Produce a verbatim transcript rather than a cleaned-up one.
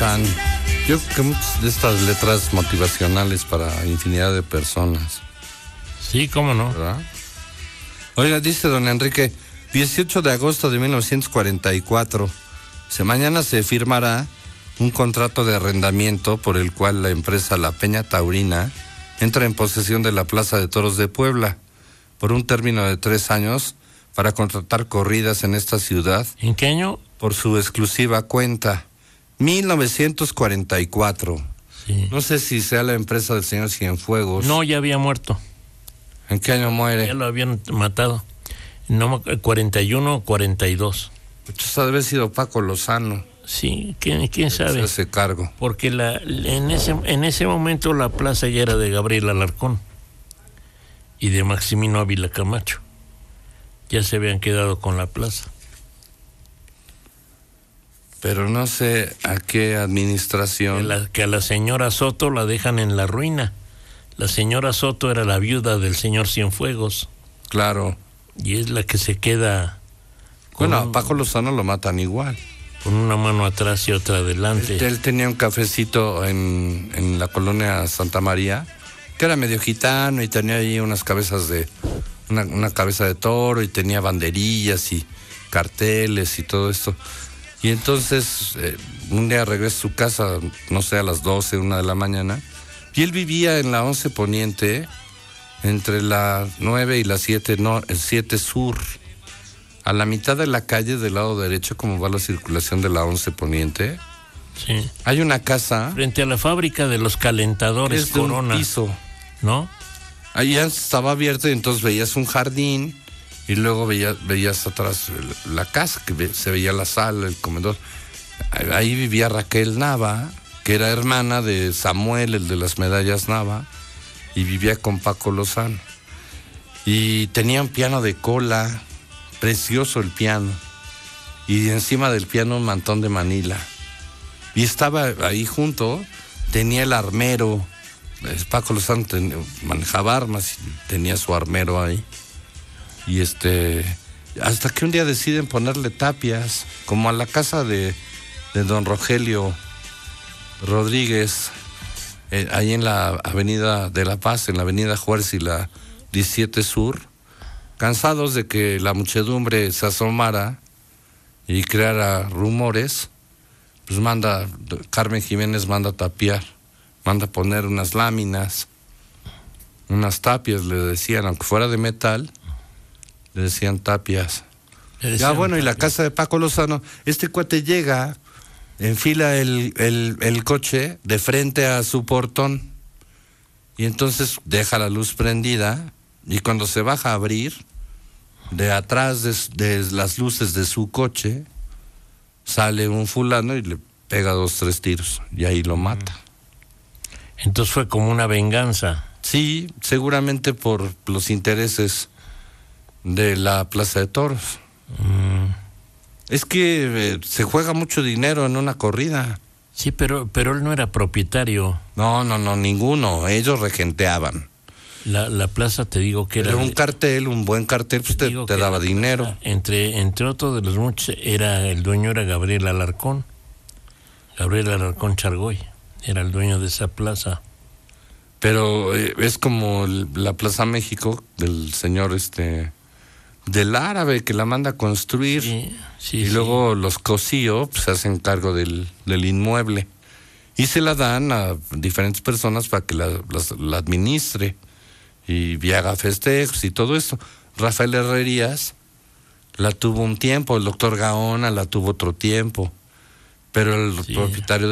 están. Yo creo que muchas de estas letras motivacionales para infinidad de personas. Sí, cómo no. ¿Verdad? Oiga, dice don Enrique, dieciocho de agosto de mil novecientos cuarenta y cuatro, se, mañana se firmará un contrato de arrendamiento por el cual la empresa La Peña Taurina entra en posesión de la Plaza de Toros de Puebla por un término de tres años para contratar corridas en esta ciudad. ¿En qué año? Por su exclusiva cuenta, mil novecientos cuarenta y cuatro. Sí. No sé si sea la empresa del señor Cienfuegos. No, ya había muerto. ¿En qué año muere? Ya lo habían matado. No, cuarenta y uno, cuarenta y dos. Pues ha de haber sido Paco Lozano. Sí, ¿quién, quién sabe? Se hace cargo. Porque la, en, ese, en ese momento la plaza ya era de Gabriel Alarcón y de Maximino Ávila Camacho. Ya se habían quedado con la plaza. Pero no sé a qué administración. Que, la, que a la señora Soto la dejan en la ruina. La señora Soto era la viuda del señor Cienfuegos. Claro. Y es la que se queda... Bueno, un, a Paco Lozano lo matan igual. Con una mano atrás y otra adelante. Él, él tenía un cafecito en, en la colonia Santa María, que era medio gitano y tenía ahí unas cabezas de... Una, una cabeza de toro y tenía banderillas y carteles y todo esto. Y entonces, eh, un día regresa a su casa, no sé, a las doce, una de la mañana, y él vivía en la once Poniente, entre la nueve y la siete, no, el siete Sur, a la mitad de la calle del lado derecho, como va la circulación de la once Poniente. Sí. Hay una casa... Frente a la fábrica de los calentadores es de Corona. un piso. ¿No? Ahí estaba abierto y entonces veías un jardín y luego veías, veías atrás la casa, que se veía la sala, el comedor. Ahí vivía Raquel Nava, que era hermana de Samuel, el de las medallas Nava, y vivía con Paco Lozano. Y tenía un piano de cola, precioso el piano, y encima del piano un mantón de Manila. Y estaba ahí junto, tenía el armero. Paco Lozano ten, manejaba armas y tenía su armero ahí. Y este, hasta que un día deciden ponerle tapias, como a la casa de, de don Rogelio Rodríguez, eh, ahí en la avenida de La Paz, en la avenida Juárez y la diecisiete Sur, cansados de que la muchedumbre se asomara y creara rumores, pues manda, Carmen Jiménez manda tapiar. Manda poner unas láminas, unas tapias, le decían, aunque fuera de metal, le decían tapias. Le decían ya bueno, tapias. Y la casa de Paco Lozano, este cuate llega, enfila el, el, el coche de frente a su portón, y entonces deja la luz prendida, y cuando se baja a abrir, de atrás de, de las luces de su coche, sale un fulano y le pega dos, tres tiros, y ahí lo mata. Entonces fue como una venganza. Sí, seguramente por los intereses de la Plaza de Toros. Mm. Es que eh, se juega mucho dinero en una corrida. Sí, pero, pero él no era propietario. No, no, no, ninguno. Ellos regenteaban. La, la plaza, te digo que era... Era un de, cartel, un buen cartel, pues te, te daba dinero. Plaza, entre, entre otros de los muchos, era, el dueño era Gabriel Alarcón. Gabriel Alarcón Chargoy. Era el dueño de esa plaza. Pero eh, es como el, la Plaza México del señor este del árabe que la manda a construir. Sí, sí, y sí. luego los Cosío pues, se hacen cargo del, del inmueble. Y se la dan a diferentes personas para que la, la, la administre. Y haga festejos y todo eso. Rafael Herrerías la tuvo un tiempo, el doctor Gaona la tuvo otro tiempo. Pero el sí. propietario